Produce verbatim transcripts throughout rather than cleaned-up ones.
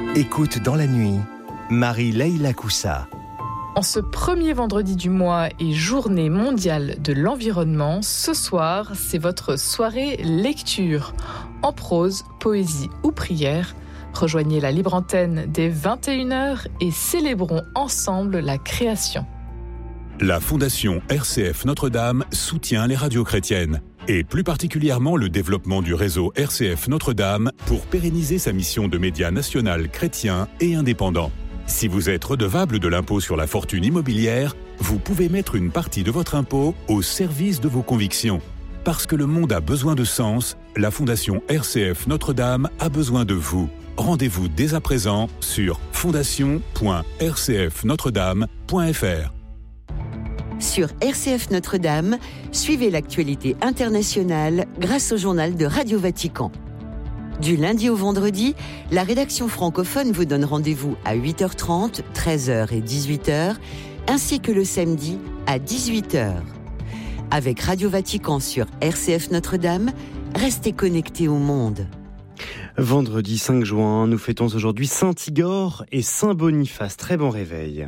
Écoute dans la nuit, Marie-Leila Coussa. En ce premier vendredi du mois et journée mondiale de l'environnement, ce soir, c'est votre soirée lecture. En prose, poésie ou prière, rejoignez la libre antenne dès vingt et une heures et célébrons ensemble la création. La Fondation R C F Notre-Dame soutient les radios chrétiennes et plus particulièrement le développement du réseau R C F Notre-Dame pour pérenniser sa mission de média national chrétien et indépendant. Si vous êtes redevable de l'impôt sur la fortune immobilière, vous pouvez mettre une partie de votre impôt au service de vos convictions. Parce que le monde a besoin de sens, la Fondation R C F Notre-Dame a besoin de vous. Rendez-vous dès à présent sur fondation point r c f notre dame point f r. Sur R C F Notre-Dame, suivez l'actualité internationale grâce au journal de Radio Vatican. Du lundi au vendredi, la rédaction francophone vous donne rendez-vous à huit heures trente, treize heures et dix-huit heures, ainsi que le samedi à dix-huit heures. Avec Radio Vatican sur R C F Notre-Dame, restez connectés au monde. Vendredi cinq juin, nous fêtons aujourd'hui Saint-Igor et Saint-Boniface. Très bon réveil.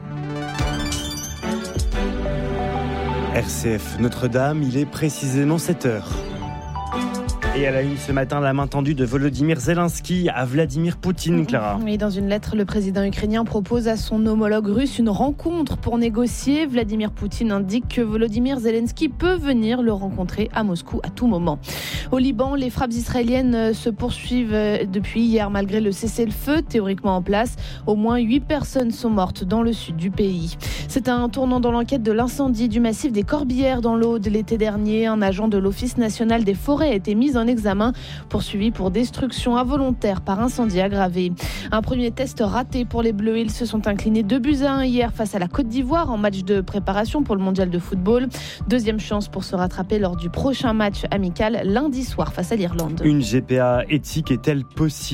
R C F Notre-Dame, il est précisément sept heures. Et à la une ce matin, la main tendue de Volodymyr Zelensky à Vladimir Poutine, Clara. Et dans une lettre, le président ukrainien propose à son homologue russe une rencontre pour négocier. Vladimir Poutine indique que Volodymyr Zelensky peut venir le rencontrer à Moscou à tout moment. Au Liban, les frappes israéliennes se poursuivent depuis hier malgré le cessez-le-feu théoriquement en place. Au moins huit personnes sont mortes dans le sud du pays. C'est un tournant dans l'enquête de l'incendie du massif des Corbières dans l'Aude l'été dernier. Un agent de l'Office national des forêts a été mis en examen, poursuivi pour destruction involontaire par incendie aggravé. Un premier test raté pour les Bleus. Ils se sont inclinés deux buts à un hier face à la Côte d'Ivoire en match de préparation pour le mondial de football. Deuxième chance pour se rattraper lors du prochain match amical lundi soir face à l'Irlande. Une G P A éthique est-elle possible ?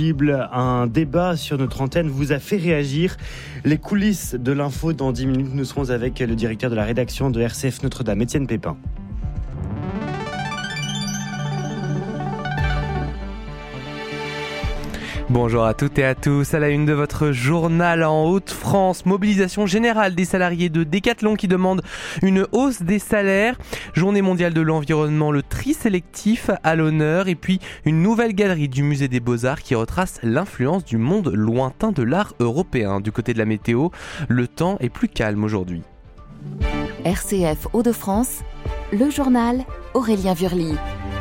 Un débat sur notre antenne vous a fait réagir. Les coulisses de l'info dans dix minutes. Nous serons avec le directeur de la rédaction de R C F Notre-Dame, Étienne Pépin. Bonjour à toutes et à tous, à la une de votre journal en Hauts-de-France, mobilisation générale des salariés de Decathlon qui demandent une hausse des salaires, journée mondiale de l'environnement, le tri sélectif à l'honneur et puis une nouvelle galerie du musée des Beaux-Arts qui retrace l'influence du monde lointain de l'art européen. Du côté de la météo, le temps est plus calme aujourd'hui. R C F Hauts-de-France, le journal Aurélien Vurly.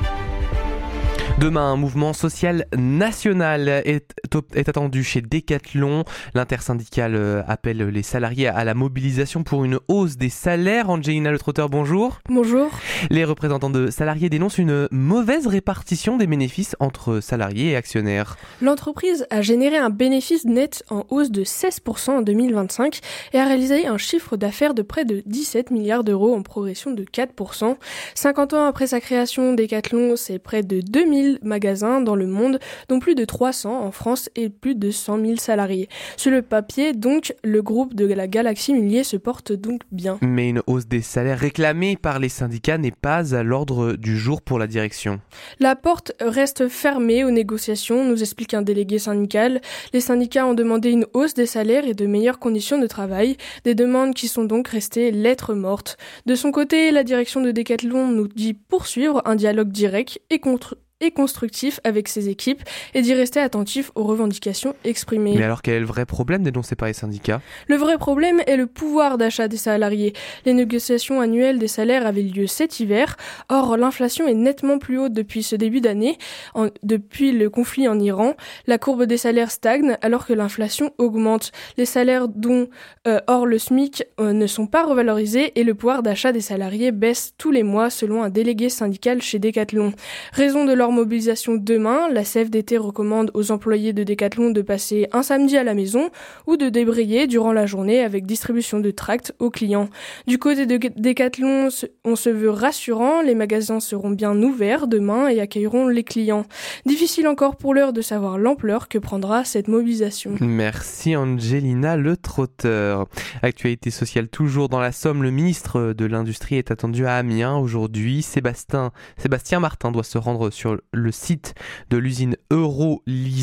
Demain, un mouvement social national est, est attendu chez Decathlon. L'intersyndicale appelle les salariés à la mobilisation pour une hausse des salaires. Angelina Le Trotteur, bonjour. Bonjour. Les représentants de salariés dénoncent une mauvaise répartition des bénéfices entre salariés et actionnaires. L'entreprise a généré un bénéfice net en hausse de seize pour cent en deux mille vingt-cinq et a réalisé un chiffre d'affaires de près de dix-sept milliards d'euros en progression de quatre pour cent. cinquante ans après sa création, Decathlon, c'est près de deux mille magasins dans le monde, dont plus de trois cents en France et plus de cent mille salariés. Sur le papier, donc, le groupe de la Galaxie Mullier se porte donc bien. Mais une hausse des salaires réclamée par les syndicats n'est pas à l'ordre du jour pour la direction. La porte reste fermée aux négociations, nous explique un délégué syndical. Les syndicats ont demandé une hausse des salaires et de meilleures conditions de travail, des demandes qui sont donc restées lettres mortes. De son côté, la direction de Decathlon nous dit poursuivre un dialogue direct et contre et constructif avec ses équipes et d'y rester attentif aux revendications exprimées. Mais alors quel est le vrai problème dénoncé par les syndicats ? Le vrai problème est le pouvoir d'achat des salariés. Les négociations annuelles des salaires avaient lieu cet hiver. Or, l'inflation est nettement plus haute depuis ce début d'année. En, depuis le conflit en Iran, la courbe des salaires stagne alors que l'inflation augmente. Les salaires dont, euh, hors le SMIC, euh, ne sont pas revalorisés et le pouvoir d'achat des salariés baisse tous les mois selon un délégué syndical chez Decathlon. Raison de leur mobilisation demain, la C F D T recommande aux employés de Decathlon de passer un samedi à la maison ou de débrayer durant la journée avec distribution de tracts aux clients. Du côté de Decathlon, on se veut rassurant, les magasins seront bien ouverts demain et accueilleront les clients. Difficile encore pour l'heure de savoir l'ampleur que prendra cette mobilisation. Merci Angelina Le Trotteur. Actualité sociale toujours dans la Somme, le ministre de l'Industrie est attendu à Amiens aujourd'hui. Sébastien, Sébastien Martin doit se rendre sur le site de l'usine Euroleasing.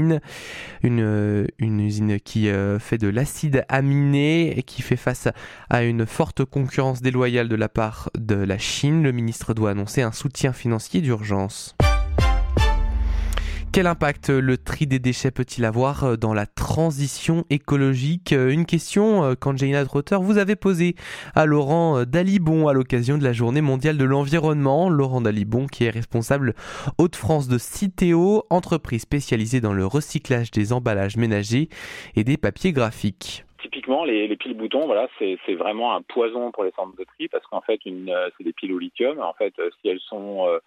Chine, une, une usine qui fait de l'acide aminé et qui fait face à une forte concurrence déloyale de la part de la Chine. Le ministre doit annoncer un soutien financier d'urgence. Quel impact le tri des déchets peut-il avoir dans la transition écologique ? Une question qu'Angelina Trotter vous avez posée à Laurent Dalibon à l'occasion de la Journée mondiale de l'environnement. Laurent Dalibon qui est responsable Hauts-de-France de Citeo, entreprise spécialisée dans le recyclage des emballages ménagers et des papiers graphiques. Typiquement, les, les piles boutons, voilà, c'est, c'est vraiment un poison pour les centres de tri parce qu'en fait, une, c'est des piles au lithium. En fait, si elles sont euh,